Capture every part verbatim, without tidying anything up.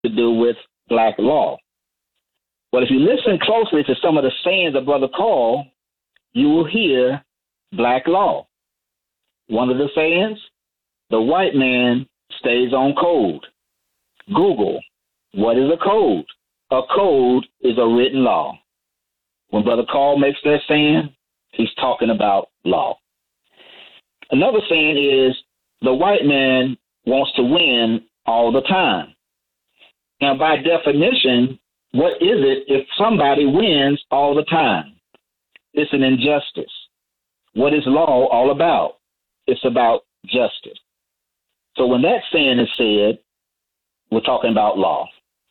to do with black law. But if you listen closely to some of the sayings of Brother Carl, you will hear black law. One of the sayings, the white man stays on code. Google, what is a code? A code is a written law. When Brother Carl makes that saying, he's talking about law. Another saying is, the white man wants to win all the time. Now, by definition, what is it if somebody wins all the time? It's an injustice. What is law all about? It's about justice. So when that saying is said, we're talking about law.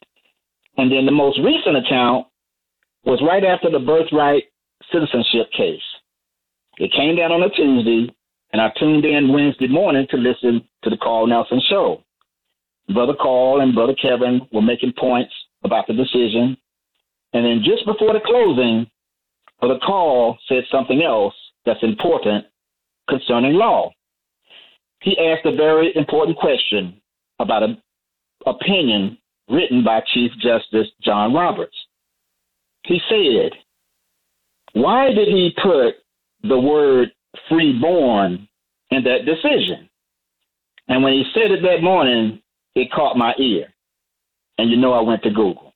And then the most recent account was right after the birthright citizenship case. It came down on a Tuesday, and I tuned in Wednesday morning to listen to the Carl Nelson show. Brother Carl and Brother Kevin were making points about the decision. And then just before the closing, Brother Carl said something else that's important concerning law. He asked a very important question about an opinion written by Chief Justice John Roberts. He said, why did he put the word freeborn in that decision? And when he said it that morning, it caught my ear. And you know I went to Google.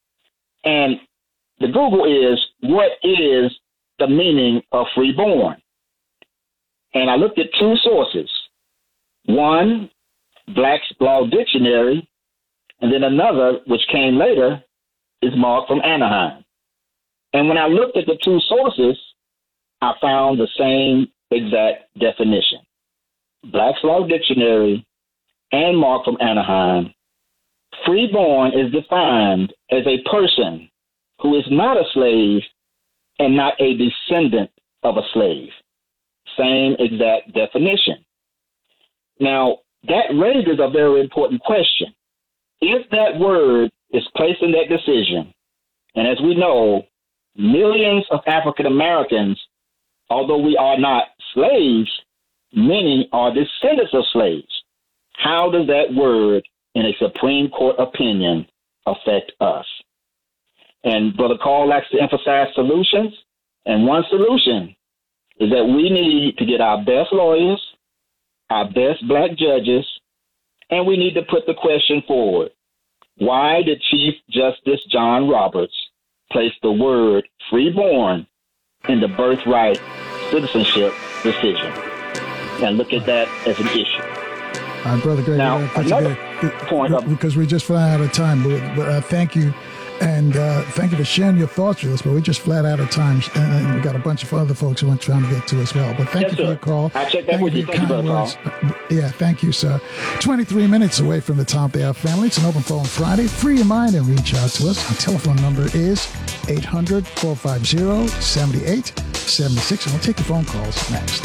And the Google is, what is the meaning of freeborn? And I looked at two sources. One, Black's Law Dictionary, and then another, which came later, is Mark from Anaheim. And when I looked at the two sources, I found the same exact definition. Black's Law Dictionary and Mark from Anaheim, freeborn is defined as a person who is not a slave and not a descendant of a slave. Same exact definition. Now, that raises a very important question. If that word is placed in that decision, and as we know, millions of African Americans, although we are not slaves, many are descendants of slaves. How does that word in a Supreme Court opinion affect us? And Brother Carl likes to emphasize solutions, and one solution is that we need to get our best lawyers, our best black judges, and we need to put the question forward. Why did Chief Justice John Roberts place the word freeborn in the birthright citizenship decision? And look at that as an issue. All right, Brother Greg, now, another good, point of, because we just flat out of time, but, but uh, thank you. And uh, thank you for sharing your thoughts with us, but we're just flat out of time. And we got a bunch of other folks who are trying to get to as well. But thank yes, you for sir. your call. I'll check that with you. Thank you, Brother Carl. Yeah, thank you, sir. twenty-three minutes away from the top of the hour, family. It's an open phone Friday. Free your mind and reach out to us. Our telephone number is eight hundred, four five zero, seven eight seven six. And we'll take your phone calls next.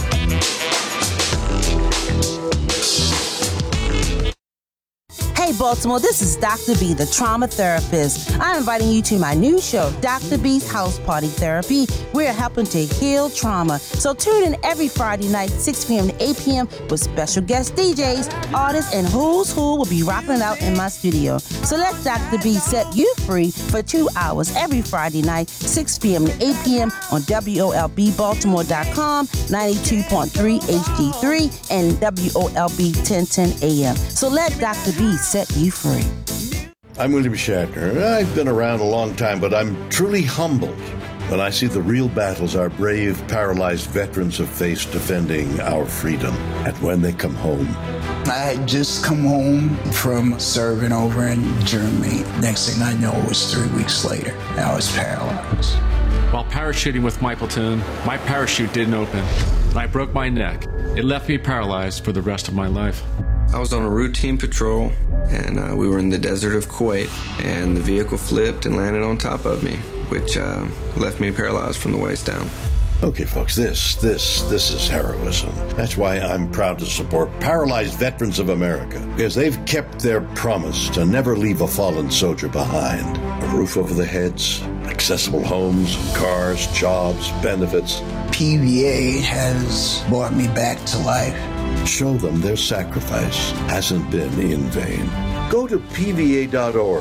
Hey, Baltimore, this is Doctor B, the trauma therapist. I'm inviting you to my new show, Doctor B's House Party Therapy. We're helping to heal trauma. So tune in every Friday night, six p.m. to eight p.m. with special guest D Js, artists, and who's who will be rocking it out in my studio. So let Doctor B set you free for two hours every Friday night, six p.m. to eight p.m. on W O L B Baltimore dot com, ninety-two point three H D three, and W O L B ten ten A M. So let Doctor B set you free. I'm William Shatner. I've been around a long time, but I'm truly humbled when I see the real battles our brave, paralyzed veterans have faced defending our freedom. And when they come home. I had just come home from serving over in Germany. Next thing I know, it was three weeks later. I was paralyzed. While parachuting with my platoon, my parachute didn't open, and I broke my neck. It left me paralyzed for the rest of my life. I was on a routine patrol, and uh, we were in the desert of Kuwait, and the vehicle flipped and landed on top of me, which uh, left me paralyzed from the waist down. Okay, folks, this, this, this is heroism. That's why I'm proud to support Paralyzed Veterans of America, because they've kept their promise to never leave a fallen soldier behind. A roof over their heads, accessible homes, cars, jobs, benefits. P V A has brought me back to life. Show them their sacrifice hasn't been in vain. Go to P V A dot org